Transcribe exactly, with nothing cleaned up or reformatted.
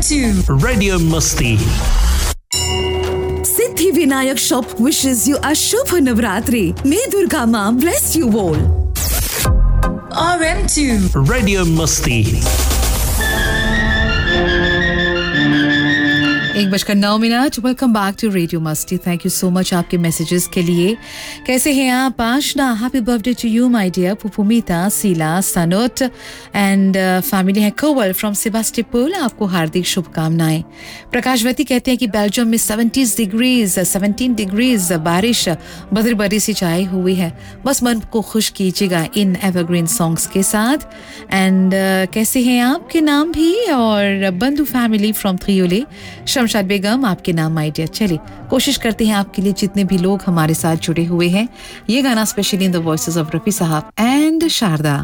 to Radio Musti. Siddhi Vinayak Shop wishes you a Shubha Navratri. May Durga Ma bless you all. R M two Radio Musti. एक बजकर नौ minute welcome back to radio मस्ती thank you so much आपके messages के लिए कैसे हैं आप आशना happy birthday to you my dear पुपुमिता सीला सनोट एंड फैमिली है कोवल फ्रॉम सेबास्टोपोल आपको हार्दिक शुभकामनाएं प्रकाशवती कहते हैं कि बेल्जियम में सत्तर डिग्रीज सत्रह डिग्रीज बारिश बदर बरी सी छाई हुई है बस मन को खुश कीजिएगा इन एवरग्रीन सॉन्ग्स के साथ एंड uh, कैसे हैं आपके नाम भी और बंधु फैमिली फ्रॉम थ्रियोले शमशाद बेगम आपके नाम माय डियर चलिए कोशिश करते हैं आपके लिए जितने भी लोग हमारे साथ जुड़े हुए हैं ये गाना specially in the voices of Rafi साहब एंड शारदा